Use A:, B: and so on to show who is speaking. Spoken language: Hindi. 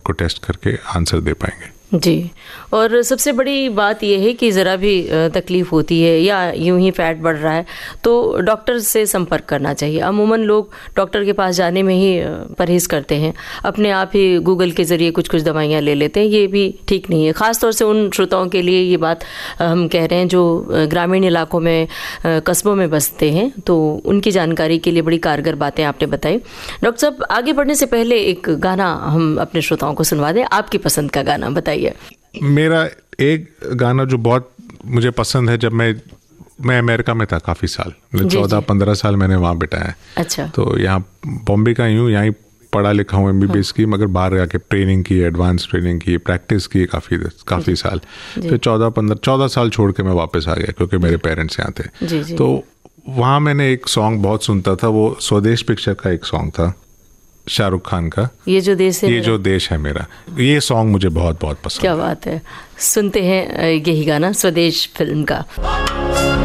A: को टेस्ट करके आंसर दे पाएंगे।
B: जी, और सबसे बड़ी बात यह है कि ज़रा भी तकलीफ़ होती है या यूं ही फैट बढ़ रहा है तो डॉक्टर से संपर्क करना चाहिए। अमूमन लोग डॉक्टर के पास जाने में ही परहेज़ करते हैं, अपने आप ही गूगल के ज़रिए कुछ कुछ दवाइयाँ ले लेते हैं। ये भी ठीक नहीं है, ख़ास तौर से उन श्रोताओं के लिए ये बात हम कह रहे हैं जो ग्रामीण इलाकों में, कस्बों में बसते हैं, तो उनकी जानकारी के लिए बड़ी कारगर बातें आपने बताई। डॉक्टर साहब, आगे बढ़ने से पहले एक गाना हम अपने श्रोताओं को सुनवा दें, आपकी पसंद का गाना बताइए।
A: मेरा एक गाना जो बहुत मुझे पसंद है, जब मैं अमेरिका में था काफ़ी साल, 14-15 साल मैंने वहाँ बिताया।
B: अच्छा।
A: तो यहाँ बॉम्बे का यहाँ पढ़ा लिखा हूँ MBBS की, मगर बाहर जाके ट्रेनिंग की, एडवांस ट्रेनिंग की, प्रैक्टिस की काफ़ी साल। फिर 14 साल छोड़ के मैं वापस आ गया क्योंकि मेरे पेरेंट्स यहाँ थे। तो वहाँ मैंने एक सॉन्ग बहुत सुनता था, वो स्वदेश पिक्चर का एक सॉन्ग था शाहरुख खान का, ये जो देश है मेरा। ये सॉन्ग मुझे बहुत बहुत पसंद है।
B: क्या बात है, सुनते हैं यही गाना स्वदेश फिल्म का।